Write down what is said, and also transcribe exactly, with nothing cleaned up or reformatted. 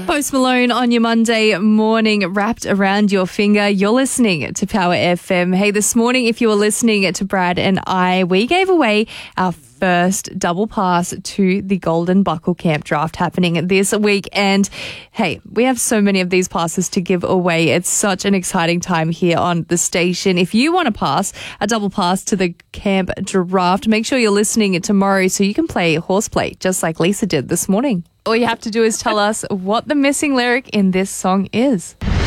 Post Malone on your Monday morning, wrapped around your finger. You're listening to Power F M. Hey, this morning, if you were listening to Brad and I, we gave away our first double pass to the Golden Buckle Camp Draft happening this week. And hey, we have so many of these passes to give away. It's such an exciting time here on the station. If you want to pass a double pass to the camp draft, make sure you're listening tomorrow so you can play horseplay just like Lisa did this morning. All you have to do is tell us what the missing lyric in this song is.